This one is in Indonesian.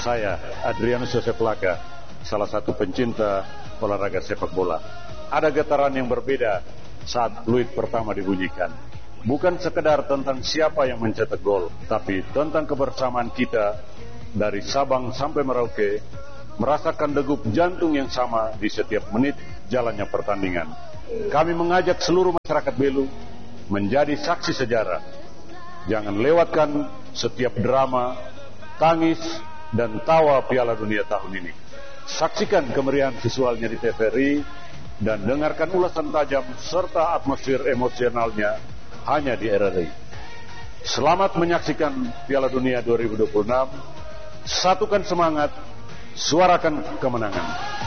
Saya, Adrianus Yosef Laka, salah satu pencinta olahraga sepak bola. Ada getaran yang berbeda saat fluid pertama dibunyikan. Bukan sekedar tentang siapa yang mencetak gol, tapi tentang kebersamaan kita dari Sabang sampai Merauke, merasakan degup jantung yang sama di setiap menit jalannya pertandingan. Kami mengajak seluruh masyarakat Belu menjadi saksi sejarah. Jangan lewatkan setiap drama, tangis, dan tawa Piala Dunia tahun ini. Saksikan kemeriahan visualnya di TVRI dan dengarkan ulasan tajam serta atmosfer emosionalnya hanya di RRI. Selamat menyaksikan Piala Dunia 2026. Satukan semangat, suarakan kemenangan.